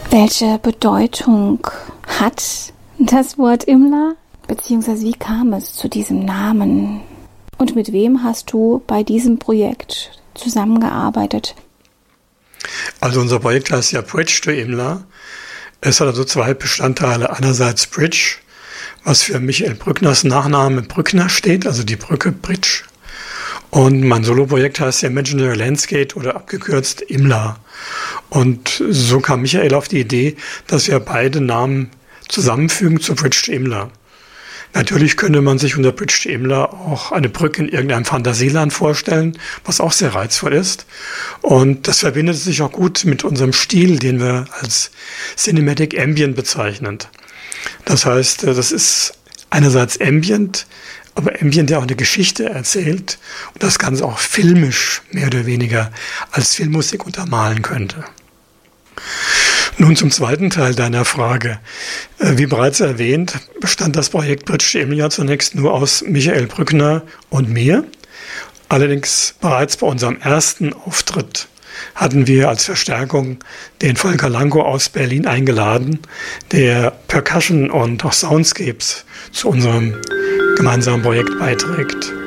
Welche Bedeutung hat das Wort Imler? Beziehungsweise wie kam es zu diesem Namen? Und mit wem hast du bei diesem Projekt zusammengearbeitet? Also unser Projekt heißt ja Bridge to Imler. Es hat also zwei Bestandteile. Einerseits Bridge, was für Michael Brückners Nachname Brückner steht, also die Brücke Bridge. Und mein Soloprojekt heißt ja Imaginary Landscape oder abgekürzt Imler. Und so kam Michael auf die Idee, dass wir beide Namen zusammenfügen zu Bridge to Imler. Natürlich könnte man sich unter Bridge to Imler auch eine Brücke in irgendeinem Fantasieland vorstellen, was auch sehr reizvoll ist. Und das verbindet sich auch gut mit unserem Stil, den wir als Cinematic Ambient bezeichnen. Das heißt, das ist einerseits Ambient, aber Ambient, der auch eine Geschichte erzählt und das Ganze auch filmisch mehr oder weniger als Filmmusik untermalen könnte. Nun zum zweiten Teil deiner Frage. Wie bereits erwähnt, bestand das Projekt Bridge to Imler zunächst nur aus Michael Brückner und mir. Allerdings bereits bei unserem ersten Auftritt hatten wir als Verstärkung den Volker Lanko aus Berlin eingeladen, der Percussion und auch Soundscapes zu unserem gemeinsamen Projekt beiträgt.